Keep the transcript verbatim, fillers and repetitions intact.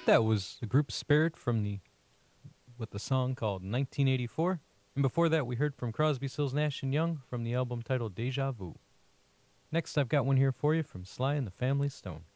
That was the group Spirit from the with the song called nineteen eighty-four. And before that, we heard from Crosby, Stills, Nash and Young from the album titled Deja Vu. Next, I've got one here for you from Sly and the Family Stone.